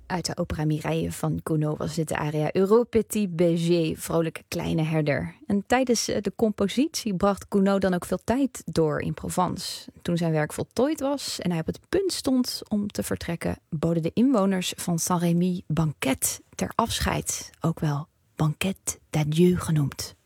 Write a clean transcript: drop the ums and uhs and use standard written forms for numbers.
Uit de opera Mireille van Gounod was dit de aria Heureux Petit Berger, vrolijke kleine herder. En tijdens de compositie bracht Gounod dan ook veel tijd door in Provence. Toen zijn werk voltooid was en hij op het punt stond om te vertrekken, boden de inwoners van Saint-Rémy banket ter afscheid, ook wel banket d'adieu genoemd.